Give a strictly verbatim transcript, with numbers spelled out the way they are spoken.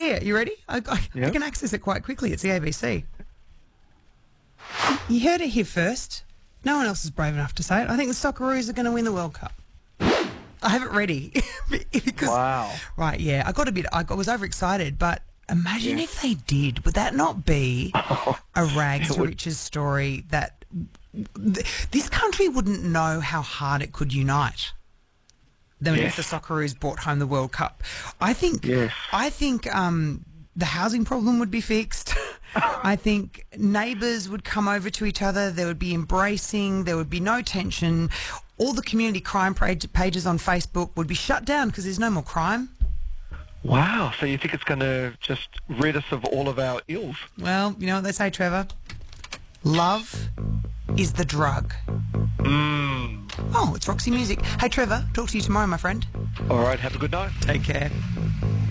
here. You ready? I, I, Yeah. I can access it quite quickly. It's the A B C. You heard it here first. No one else is brave enough to say it. I think the Socceroos are going to win the World Cup. I have it ready. because, Wow. Right, yeah. I got a bit, I got, was overexcited, but imagine Yeah. if they did. Would that not be a rags it to would. riches story that th- this country wouldn't know how hard it could unite? Then Yes. if the Socceroos brought home the World Cup. I think, Yes. I think um, the housing problem would be fixed. I think neighbours would come over to each other. There would be embracing. There would be no tension. All the community crime page- pages on Facebook would be shut down because there's no more crime. Wow. So you think it's going to just rid us of all of our ills? Well, you know what they say, Trevor? Love is the drug. Mm. Oh, it's Roxy Music. Hey, Trevor, talk to you tomorrow, my friend. All right. Have a good night. Take care.